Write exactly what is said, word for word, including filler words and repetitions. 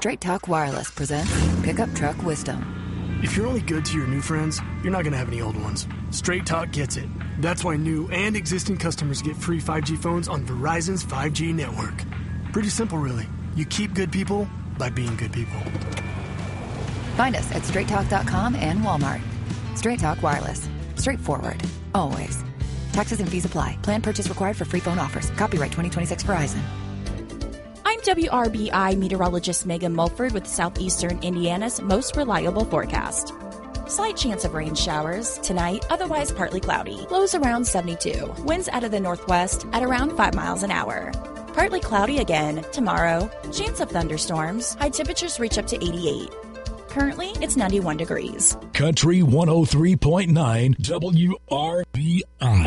Straight Talk Wireless presents Pickup Truck Wisdom. If you're only good to your new friends, you're not going to have any old ones. Straight Talk gets it. That's why new and existing customers get free five G phones on Verizon's five G network. Pretty simple, really. You keep good people by being good people. Find us at straight talk dot com and Walmart. Straight Talk Wireless. Straightforward. Always. Taxes and fees apply. Plan purchase required for free phone offers. Copyright twenty twenty-six Verizon. I'm W R B I meteorologist Megan Mulford with Southeastern Indiana's most reliable forecast. Slight chance of rain showers tonight, otherwise partly cloudy. Lows around seventy-two. Winds out of the northwest at around five miles an hour. Partly cloudy again tomorrow. Chance of thunderstorms. High temperatures reach up to eighty-eight. Currently, it's ninety-one degrees. Country one oh three point nine W R B I.